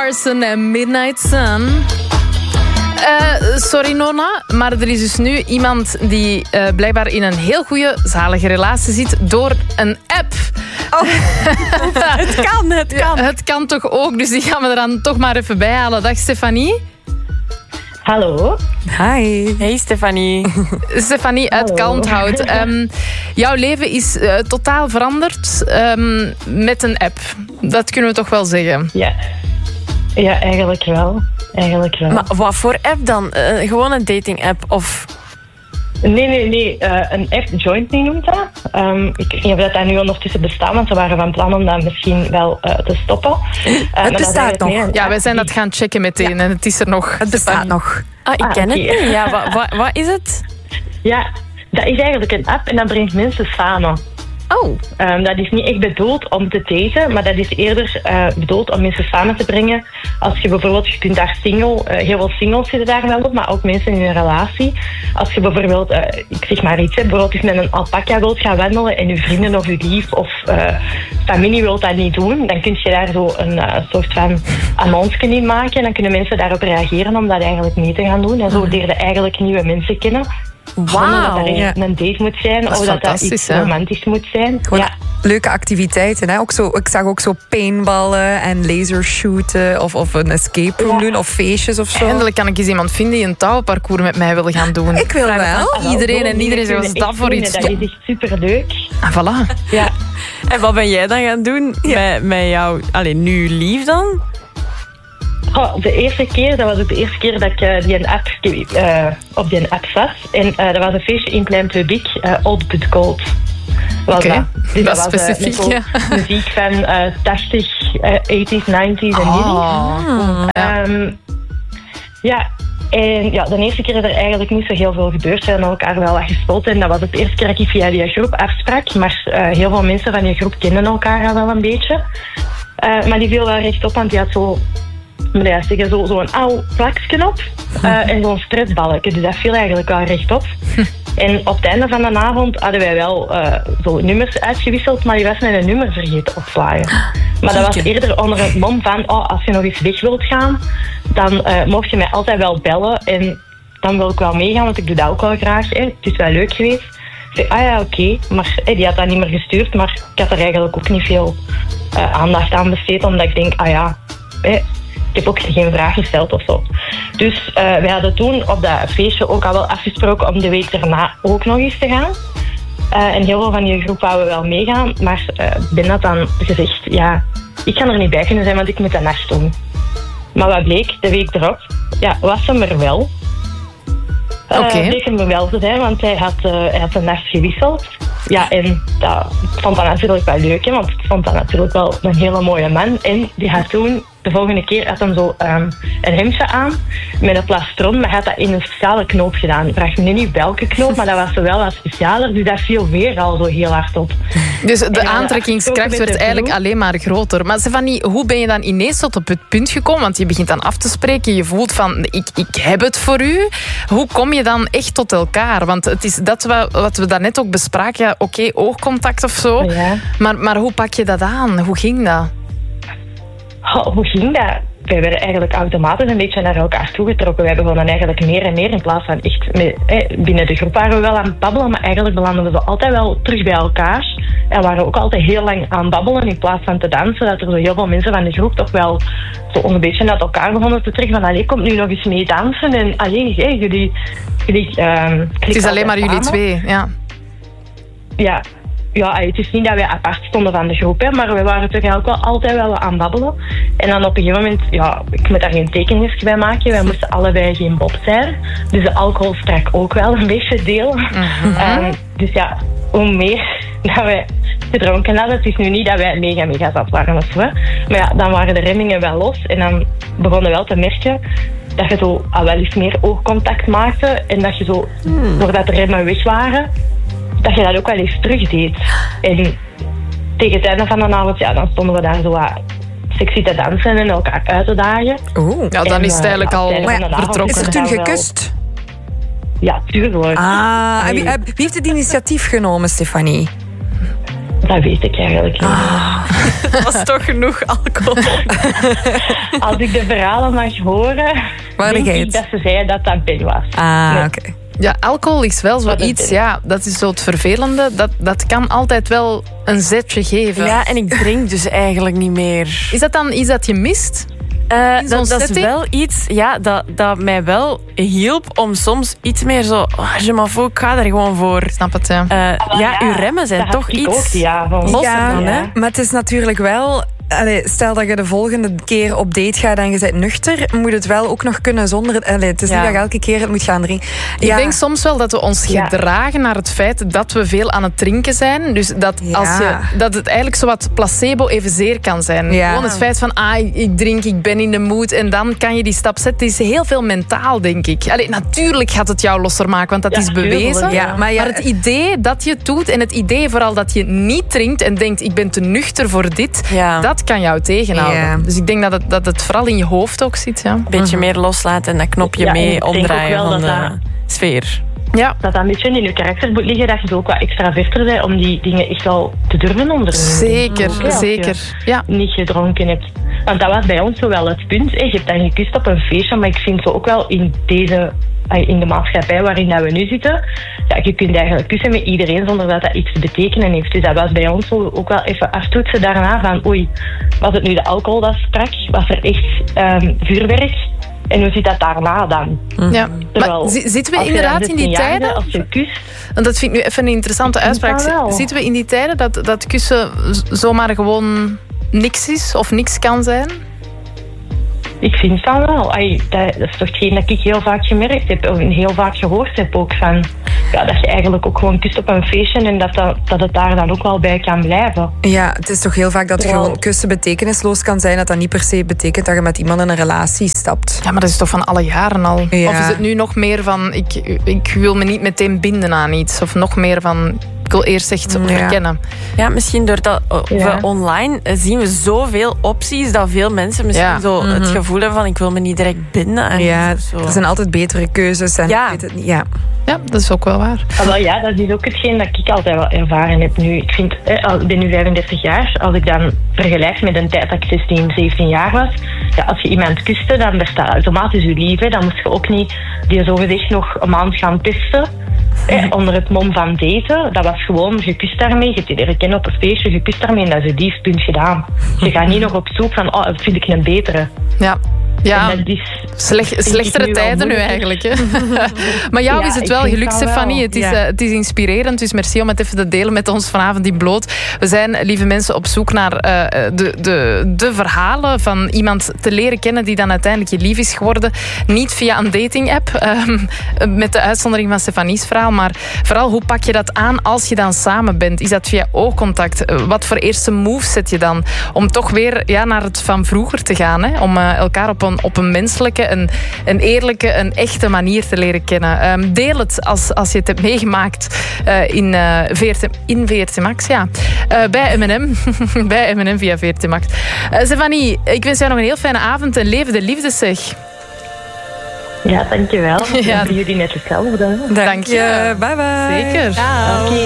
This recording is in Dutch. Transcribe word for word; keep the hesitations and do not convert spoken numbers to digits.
Larson en Midnight Sun. Uh, sorry Nona, maar er is dus nu iemand die uh, blijkbaar in een heel goede, zalige relatie zit door een app. Oh, het kan, het kan. Ja, het kan toch ook, dus die gaan we er dan toch maar even bij halen. Dag Stefanie. Hallo. Hi. Hey Stefanie. Stefanie uit Kalmthout. Um, jouw leven is uh, totaal veranderd um, met een app. Dat kunnen we toch wel zeggen? Ja, ja eigenlijk wel. Eigenlijk wel. Maar wat voor app dan? Uh, gewoon een dating app of... Nee, nee, nee. Uh, een app, Jointly noemt dat. Um, ik weet niet of dat daar nu ondertussen bestaat, want ze waren van plan om dat misschien wel uh, te stoppen. Uh, het bestaat nog. Meer, ja, wij zijn dat gaan checken meteen ja. en het is er nog. Het bestaat nog. Ah, ik ah, ken okay. het niet. Ja, wat, wat, wat is het? Ja, dat is eigenlijk een app en dat brengt mensen samen. Oh. Um, dat is niet echt bedoeld om te daten, maar dat is eerder uh, bedoeld om mensen samen te brengen. Als je bijvoorbeeld, je kunt daar single, uh, heel veel singles zitten daar wel op, maar ook mensen in een relatie. Als je bijvoorbeeld, uh, ik zeg maar iets, hè, bijvoorbeeld eens met een alpaca wilt gaan wandelen en je vrienden of je lief of uh, familie wilt dat niet doen, dan kun je daar zo een uh, soort van annonce in maken en dan kunnen mensen daarop reageren om dat eigenlijk niet te gaan doen. En zo leer je eigenlijk nieuwe mensen kennen. Zonder dat er ja. een date moet zijn dat of dat dat iets hè? romantisch moet zijn. Gewoon ja. Leuke activiteiten. Hè? Ook zo, ik zag ook zo paintballen en lasershooten of, of een escape room ja. doen of feestjes of zo. Eindelijk kan ik eens iemand vinden die een touwparcours met mij wil gaan doen. Ik wil wel. Ah, iedereen en iedereen zegt, wat is dat voor iets? Dat is echt superleuk. Ah, voilà. Ja. En wat ben jij dan gaan doen ja. met, met jou, alleen nu lief dan? Oh, de eerste keer, dat was ook de eerste keer dat ik uh, die een app, uh, op die app zat. En uh, dat was een feestje in Klein Publiek, uh, Old But Gold. Oké, okay. dus dat, dat is specifiek, was, uh, ja. Muziek van uh, tachtig, uh, tachtig, negentig en oh. ja. Um, ja, en ja, de eerste keer is er eigenlijk niet zo heel veel gebeurd. We hebben elkaar wel wat gespeeld en dat was de eerste keer dat ik via die groep afsprak. Maar uh, heel veel mensen van die groep kennen elkaar al wel een beetje. Uh, maar die viel wel recht op, want die had zo... moet je zeggen, zo, zo'n oud plakje op uh, en zo'n stressbalkje. Dus dat viel eigenlijk wel rechtop. En op het einde van de avond hadden wij wel uh, zo nummers uitgewisseld, maar die was met een nummer vergeten opslagen. Maar dat was eerder onder het mom van, oh, als je nog eens weg wilt gaan, dan uh, mocht je mij altijd wel bellen en dan wil ik wel meegaan, want ik doe dat ook wel graag. Hè. Het is wel leuk geweest. Ik zei, ah ja, oké. Okay. Maar hey, die had dat niet meer gestuurd, maar ik had er eigenlijk ook niet veel uh, aandacht aan besteed, omdat ik denk, ah ja... Hey, ik heb ook geen vraag gesteld of zo. Dus uh, wij hadden toen op dat feestje ook al wel afgesproken om de week daarna ook nog eens te gaan. Uh, en heel veel van die groep wouden wel meegaan. Maar uh, Ben had dan gezegd, ja, ik kan er niet bij kunnen zijn, want ik moet dat nacht doen. Maar wat bleek, de week erop, ja, was hem er wel. Uh, Oké. bleek hem er wel te zijn, want hij had, uh, hij had de nacht gewisseld. Ja, en dat, ik vond dat natuurlijk wel leuk, hè, want ik vond dat natuurlijk wel een hele mooie man. En die had toen, de volgende keer, had hem zo um, een hemdje aan met een plastron, maar hij had dat in een speciale knoop gedaan. Ik vraag me niet welke knoop, maar dat was zo wel wat specialer, dus dat viel weer al zo heel hard op. Dus de en, uh, aantrekkingskracht werd eigenlijk alleen maar groter. Maar Stefanie, hoe ben je dan ineens tot op het punt gekomen? Want je begint dan af te spreken, je voelt van, ik, ik heb het voor u. Hoe kom je dan echt tot elkaar? Want het is dat wat, wat we daarnet ook bespraken, ja, oké, okay, oogcontact of zo. Ja. Maar, maar hoe pak je dat aan? Hoe ging dat? Oh, hoe ging dat? Wij werden eigenlijk automatisch een beetje naar elkaar toegetrokken. Wij begonnen eigenlijk meer en meer in plaats van echt... Met, eh, binnen de groep waren we wel aan het babbelen, maar eigenlijk belanden we zo altijd wel terug bij elkaar. En waren ook altijd heel lang aan het babbelen in plaats van te dansen. Dat er zo heel veel mensen van de groep toch wel zo een beetje naar elkaar begonnen te trekken. Van, allee, kom nu nog eens mee dansen. En allee, hey, jullie... jullie um, het is alleen maar jullie twee, ja. Ja. Ja, het is niet dat wij apart stonden van de groep, hè, maar we waren toch ook wel altijd wel aan babbelen. En dan op een gegeven moment, ja, ik moet daar geen tekeningsje bij maken. Wij moesten allebei geen bob zijn. Dus de alcohol sprak ook wel een beetje deel. Mm-hmm. Um, dus ja, hoe meer dat wij gedronken hadden, het is nu niet dat wij mega mega zat waren of zo. Maar ja, dan waren de remmingen wel los. En dan begonnen we wel te merken dat je zo al wel eens meer oogcontact maakte. En dat je zo, mm. doordat de remmen weg waren, dat je dat ook wel eens terugdeed. En tegen het einde van de avond, ja, dan stonden we daar zo wat sexy te dansen en elkaar uit te dagen. Oeh, ja, dan en, is het eigenlijk uh, al ja, vertrokken. Is er toen gekust? Wel... Ja, tuurlijk. Ah, wie, wie heeft het initiatief genomen, Stefanie? Dat weet ik eigenlijk niet. Ah, dat was toch genoeg alcohol. Als ik de verhalen mag horen, Waar denk jij ik het? dat ze zeiden dat dat een pil was. Ah, Nee. oké. Ja, alcohol is wel Wat is zoiets, dit? ja, dat is zo het vervelende. Dat, dat kan altijd wel een zetje geven. Ja, en ik drink dus eigenlijk niet meer. Is dat dan iets dat je mist? Uh, zo'n dat, dat is setting? wel iets ja, dat, dat mij wel hielp om soms iets meer zo... Oh, je m'en fout, ik ga er gewoon voor. Snap het, ja. Uh, ja, uw remmen zijn dat toch had ik iets ook die avond. losser Ja, dan, hè? maar het is natuurlijk wel... Allee, stel dat je de volgende keer op date gaat en je bent nuchter, moet het wel ook nog kunnen zonder... Allee, het is Ja. niet dat je elke keer het moet gaan drinken. Ik denk soms wel dat we ons Ja. gedragen naar het feit dat we veel aan het drinken zijn. Dus dat, Ja. als je, dat het eigenlijk zo wat placebo evenzeer kan zijn. Ja. Gewoon het feit van, ah, ik, ik drink, ik ben in de mood. En dan kan je die stap zetten. Het is heel veel mentaal, denk ik. Allee, natuurlijk gaat het jou losser maken, want dat Ja, is bewezen. tuurlijk, ja. Maar ja, Maar het idee dat je het doet en het idee vooral dat je niet drinkt en denkt, ik ben te nuchter voor dit, Ja. dat kan jou tegenhouden. Ja. Dus ik denk dat het, dat het vooral in je hoofd ook zit. Ja. Een beetje meer loslaten en dat knopje Ja, en ik mee denk ook omdraaien wel van dat de dat- sfeer. Ja. Dat dat een beetje in je karakter moet liggen, dat je ook wat extra verder bent om die dingen echt wel te durven ondernemen. Zeker, Ook, hè, als je zeker. Ja. niet gedronken hebt. Want dat was bij ons zo wel het punt. Hè. Je hebt dan gekust op een feestje, maar ik vind zo ook wel in deze... in de maatschappij waarin dat we nu zitten, ja, je kunt eigenlijk kussen met iedereen zonder dat dat iets te betekenen heeft. Dus dat was bij ons zo ook wel even aftoetsen daarna van oei, was het nu de alcohol dat sprak? Was er echt um, vuurwerk? En hoe zit dat daarna dan? Ja. Terwijl, Maar zi- zitten we als je inderdaad dan in die zestien jaar tijden... bent, Als je kust, Want dat vind ik nu even een interessante uitspraak. dat wel. Zitten we in die tijden dat, dat kussen z- zomaar gewoon niks is of niks kan zijn? ik vind dat wel. Ai, dat, dat is toch hetgeen dat ik heel vaak gemerkt heb en heel vaak gehoord heb ook van... Ja, dat je eigenlijk ook gewoon kust op een feestje en dat, dat, dat het daar dan ook wel bij kan blijven. Ja, het is toch heel vaak dat Terwijl- gewoon kussen betekenisloos kan zijn, dat dat niet per se betekent dat je met iemand in een relatie stapt. Ja, maar dat is toch van alle jaren al? Ja. Of is het nu nog meer van, ik, ik wil me niet meteen binden aan iets? Of nog meer van, ik wil eerst echt Ja. herkennen? Ja, misschien doordat uh, Ja. we online uh, zien we zoveel opties dat veel mensen misschien Ja. zo het gevoel hebben van ik wil me niet direct binden aan Ja, iets of zo. er zijn altijd betere keuzes. En Ja. ik weet het niet. Ja. Ja, dat is ook wel waar. Ah, wel, ja, dat is ook hetgeen dat ik altijd wel ervaren heb nu. Ik vind, hè, al- ik ben nu vijfendertig jaar. Als ik dan vergelijk met een tijd dat ik zestien, zeventien jaar was. Ja, als je iemand kuste, dan bestaat automatisch je lief. Hè. Dan moest je ook niet die zogezegd nog een maand gaan testen. Hè, onder het mom van daten. Dat was gewoon, je kust daarmee. Je hebt je leren kennen op een feestje. Je kust daarmee en dat is je lief, punt gedaan. Je gaat niet nog op zoek van, oh, vind ik een betere. Ja. Ja, En dat is... Slecht, ik slechtere nu wel tijden nu moeilijk. eigenlijk. Hè? Maar jou Ja, is het ik wel denk gelukt, dat wel. Stefanie. Het is, Ja. eh, het is inspirerend, dus merci om het even te delen met ons vanavond in Bloot. We zijn, lieve mensen, op zoek naar eh, de, de, de verhalen van iemand te leren kennen die dan uiteindelijk je lief is geworden. Niet via een dating-app, ehm, met de uitzondering van Stefanie's verhaal, maar vooral hoe pak je dat aan als je dan samen bent? Is dat via oogcontact? Eh, Wat voor eerste moves zet je dan? Om toch weer ja, naar het van vroeger te gaan. Hè? Om eh, elkaar op een, op een menselijke, een, een eerlijke, een echte manier te leren kennen. Ehm, deel het als, als je het hebt meegemaakt uh, in, uh, V R T, in V R T Max. Ja. Uh, bij M en M. bij M en M via V R T Max. Uh, Stefanie, ik wens jou nog een heel fijne avond en leven de liefde, zeg. Ja, dankjewel. Ja. Ja. Jullie net hetzelfde. Hè? Dank je. Bye bye. Zeker. Oké.